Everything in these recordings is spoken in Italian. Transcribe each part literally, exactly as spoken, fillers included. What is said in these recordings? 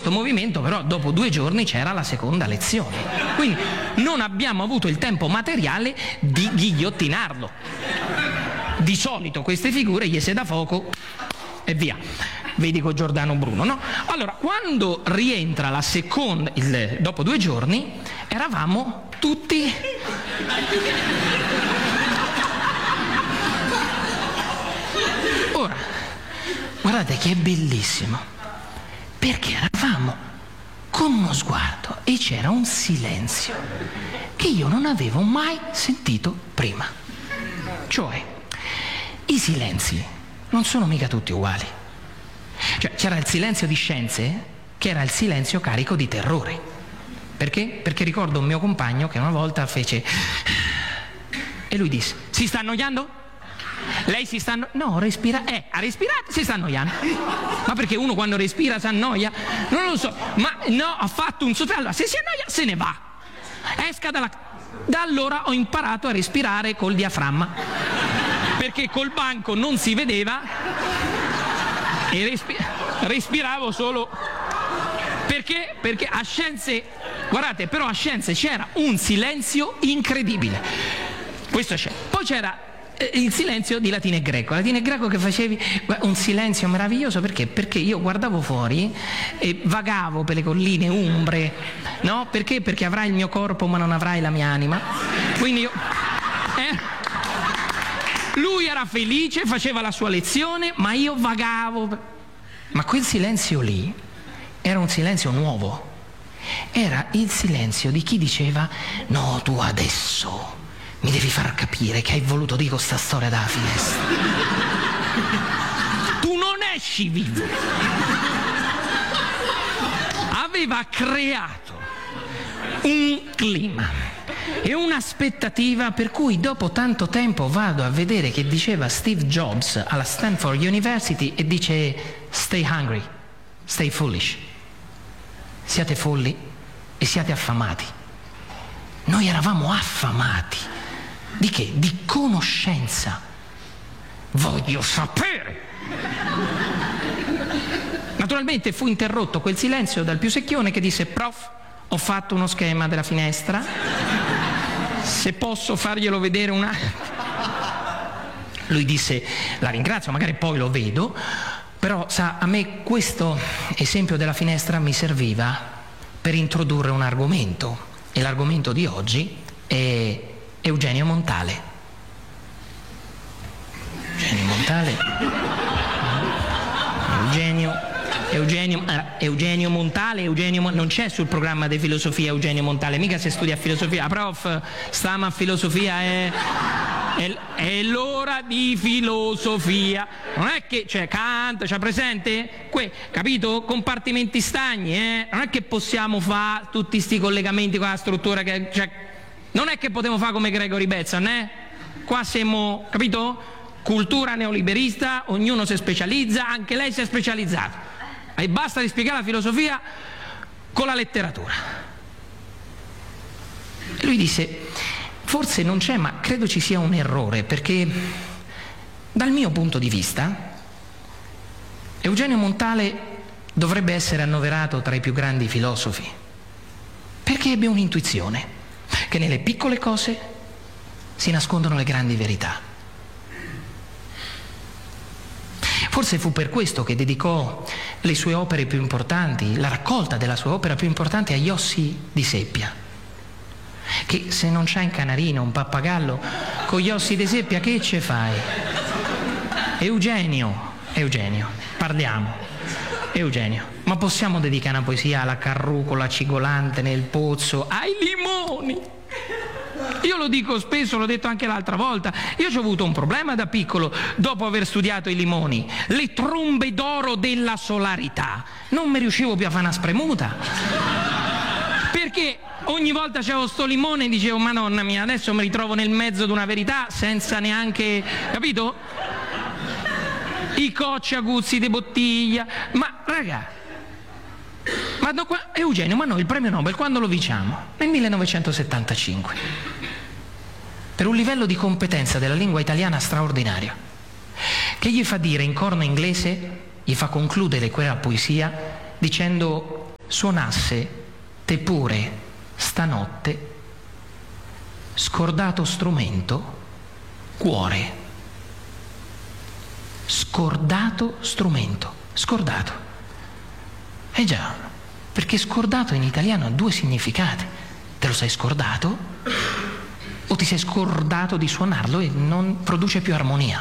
questo movimento però dopo due giorni c'era la seconda lezione, quindi non abbiamo avuto il tempo materiale di ghigliottinarlo. Di solito queste figure gli si dà fuoco e via, vedi con Giordano Bruno, no? Allora, quando rientra la seconda, il, dopo due giorni, eravamo tutti ora, guardate che è bellissimo, perché eravamo con uno sguardo e c'era un silenzio che io non avevo mai sentito prima. Cioè, i silenzi non sono mica tutti uguali. Cioè, c'era il silenzio di scienze che era il silenzio carico di terrore. Perché? Perché ricordo un mio compagno che una volta fece e lui disse: si sta annoiando? Lei si sta annoiando? No, respira. Eh, ha respirato, si sta annoiando. Ma perché uno quando respira si annoia? Non lo so, ma no, ha fatto un soffio. Allora, se si annoia se ne va. Esca dalla... Da allora ho imparato a respirare col diaframma, perché col banco non si vedeva e respi... respiravo solo. Perché? Perché a Scienze, guardate, però a Scienze c'era un silenzio incredibile. Questo c'è. Poi c'era eh, il silenzio di latino e greco. Latino e greco che facevi un silenzio meraviglioso, perché? Perché io guardavo fuori e vagavo per le colline umbre, no? Perché? Perché avrai il mio corpo ma non avrai la mia anima. Quindi io... Eh, lui era felice, faceva la sua lezione, ma io vagavo. Ma quel silenzio lì era un silenzio nuovo. Era il silenzio di chi diceva: no, tu adesso mi devi far capire che hai voluto dire questa storia dalla finestra. Tu non esci vivo. Aveva creato un clima e un'aspettativa per cui dopo tanto tempo vado a vedere che diceva Steve Jobs alla Stanford University e dice: stay hungry, stay foolish. Siate folli e siate affamati. Noi eravamo affamati. Di che? Di conoscenza. Voglio sapere. Naturalmente fu interrotto quel silenzio dal più secchione che disse: prof, ho fatto uno schema della finestra, se posso farglielo vedere una... Lui disse: la ringrazio, magari poi lo vedo, però sa, a me questo esempio della finestra mi serviva per introdurre un argomento, e l'argomento di oggi è Eugenio Montale. Eugenio Montale. Eugenio, Eugenio, eh, Eugenio Montale, Eugenio, non c'è sul programma di filosofia Eugenio Montale, mica se studia filosofia. Ah, prof, stiamo a filosofia, è, è, è l'ora di filosofia. Non è che, cioè, Kant, c'ha presente? Que, capito? Compartimenti stagni, eh? Non è che possiamo fare tutti sti collegamenti con la struttura che, cioè, non è che potremo fare come Gregory Bateson, eh? Qua siamo, capito? Cultura neoliberista, ognuno si specializza, anche lei si è specializzato. E basta di spiegare la filosofia con la letteratura. E lui disse: forse non c'è, ma credo ci sia un errore, perché dal mio punto di vista Eugenio Montale dovrebbe essere annoverato tra i più grandi filosofi, perché ebbe un'intuizione che nelle piccole cose si nascondono le grandi verità. Forse fu per questo che dedicò le sue opere più importanti, la raccolta della sua opera più importante, agli ossi di seppia. Che se non c'hai un canarino, un pappagallo, con gli ossi di seppia che ce fai? Eugenio, Eugenio, parliamo. Eugenio, ma possiamo dedicare una poesia alla carrucola cigolante nel pozzo, ai limoni? Io lo dico spesso, l'ho detto anche l'altra volta, io ci ho avuto un problema da piccolo dopo aver studiato i limoni, le trombe d'oro della solarità, non mi riuscivo più a fare una spremuta, perché ogni volta c'avevo sto limone e dicevo: madonna mia, adesso mi ritrovo nel mezzo di una verità senza neanche, capito? I cocci aguzzi di bottiglia, ma raga, ma no, qua, Eugenio, ma noi il premio Nobel quando lo vinciamo? Nel millenovecentosettantacinque. Per un livello di competenza della lingua italiana straordinario, che gli fa dire in corno inglese, gli fa concludere quella poesia dicendo: suonasse te pure stanotte, scordato strumento, cuore. Scordato strumento, scordato. Eh già, perché scordato in italiano ha due significati. Te lo sei scordato o ti sei scordato di suonarlo e non produce più armonia.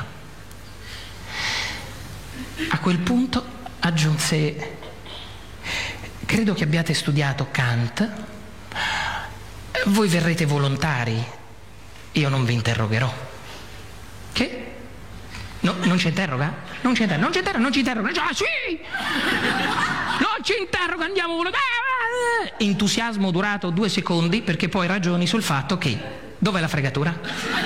A quel punto aggiunse: credo che abbiate studiato Kant, voi verrete volontari, io non vi interrogherò. Che? No, non ci interroga? Non ci interroga, non ci interroga, non ci interroga. Ah, sì! Non ci interroga, andiamo volontari. Entusiasmo durato due secondi, perché poi ragioni sul fatto che dov'è la fregatura?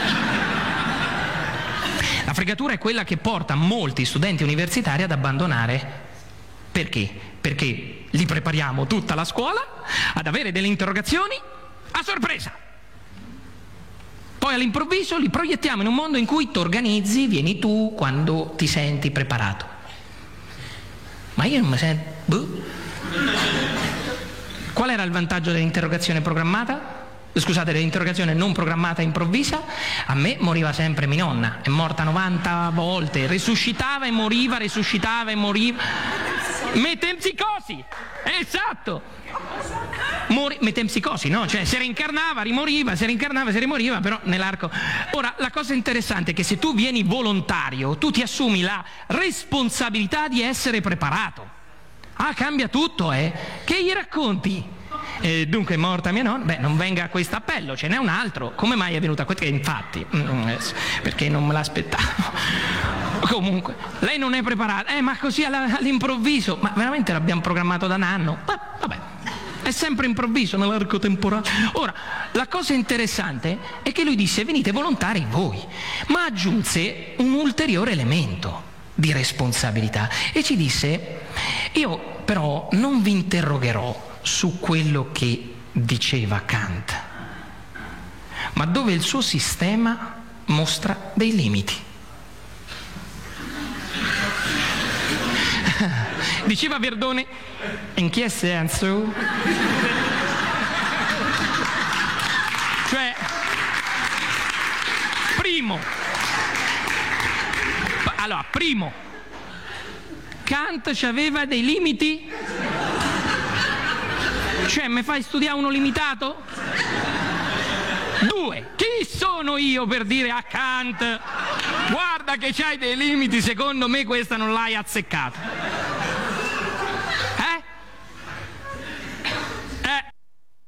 La fregatura è quella che porta molti studenti universitari ad abbandonare. Perché? Perché li prepariamo tutta la scuola ad avere delle interrogazioni a sorpresa. Poi all'improvviso li proiettiamo in un mondo in cui ti organizzi, vieni tu quando ti senti preparato. Ma io non mi sento... Boh. Qual era il vantaggio dell'interrogazione programmata? Scusate, dell'interrogazione non programmata improvvisa? A me moriva sempre mia nonna, è morta novanta volte, resuscitava e moriva, resuscitava e moriva. Metempsicosi! Esatto! Mori, metempsicosi, no? Cioè si reincarnava, rimoriva, si reincarnava, si rimoriva, però nell'arco. Ora, la cosa interessante è che se tu vieni volontario, tu ti assumi la responsabilità di essere preparato. Ah, cambia tutto, eh? Che gli racconti? Eh, dunque è morta mia nonna, beh, non venga a questo appello, ce n'è un altro. Come mai è venuta questa? Infatti, mm, perché non me l'aspettavo. Comunque, lei non è preparata, eh, ma così all'improvviso, ma veramente l'abbiamo programmato da un anno? Ma, vabbè, è sempre improvviso nell'arco temporale. Ora, la cosa interessante è che lui disse: venite volontari voi, ma aggiunse un ulteriore elemento di responsabilità e ci disse: io però non vi interrogherò su quello che diceva Kant, ma dove il suo sistema mostra dei limiti. Diceva Verdone: in che senso? Cioè, primo, allora, primo, Kant c'aveva dei limiti? Cioè, mi fai studiare uno limitato? Due, chi sono io per dire a Kant: guarda che c'hai dei limiti, secondo me questa non l'hai azzeccata?